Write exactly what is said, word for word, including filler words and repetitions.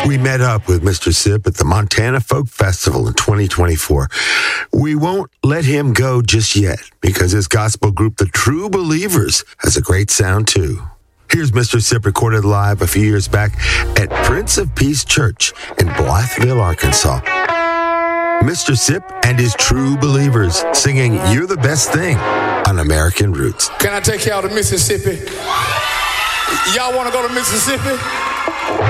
We met up with Mister Sip at the Montana Folk Festival in twenty twenty-four. We won't let him go just yet because his gospel group, The True Believers, has a great sound too. Here's Mister Sip recorded live a few years back at Prince of Peace Church in Blytheville, Arkansas. Mister Sip and his True Believers singing You're the Best Thing on American Roots. Can I take y'all to Mississippi? Y'all want to go to Mississippi?